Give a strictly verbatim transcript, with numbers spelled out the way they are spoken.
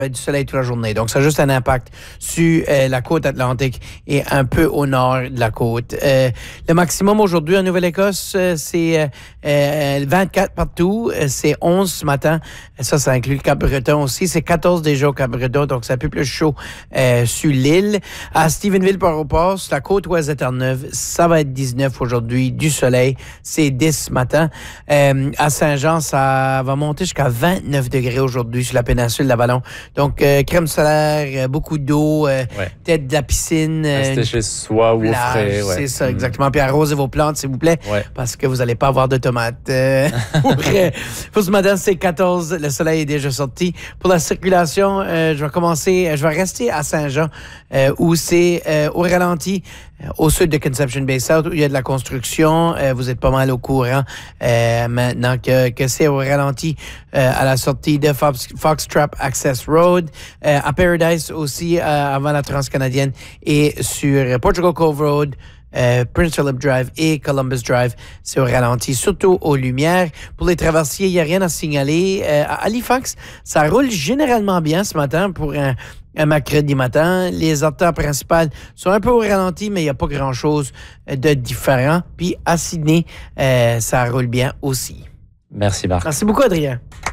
du soleil toute la journée. Donc, ça a juste un impact sur euh, la côte atlantique et un peu au nord de la côte. Euh, le maximum aujourd'hui en Nouvelle-Écosse, euh, c'est euh, vingt-quatre partout. Euh, c'est onze ce matin. Ça, ça inclut le Cap-Breton aussi. C'est quatorze déjà au Cap-Breton, donc c'est un peu plus chaud euh, sur l'île. À Stephenville, Port-au-Port, sur la côte ouest de Terre-Neuve, ça va être dix-neuf aujourd'hui, du soleil. C'est dix ce matin. Euh, à Saint-Jean, ça va monter jusqu'à vingt-neuf degrés aujourd'hui sur la péninsule de l'Avalon. Donc, euh, crème solaire, euh, beaucoup d'eau, euh, ouais. peut-être de la piscine. Euh, Rester chez soi ou au frais. Ouais. C'est ça, exactement. Puis arrosez vos plantes, s'il vous plaît, ouais. parce que vous n'allez pas avoir de tomates. Euh, pour, pour ce matin, c'est quatorze. Le soleil est déjà sorti. Pour la circulation, euh, je vais commencer, je vais rester à Saint-Jean, euh, où c'est euh, au ralenti, euh, au sud de Conception Bay South, où il y a de la construction. Euh, vous êtes pas mal au courant euh, maintenant que, que c'est au ralenti euh, à la sortie de Fox, Foxtrap Access Road. Euh, à Paradise aussi, euh, avant la Transcanadienne, et sur Portugal Cove Road, Euh, Prince Philip Drive et Columbus Drive, c'est au ralenti, surtout aux lumières. Pour les traversiers, il n'y a rien à signaler. Euh, à Halifax, ça roule généralement bien ce matin pour un, un mercredi matin. Les artères principales sont un peu au ralenti, mais il n'y a pas grand-chose de différent. Puis à Sydney, euh, ça roule bien aussi. Merci Marc. Merci beaucoup, Adrien.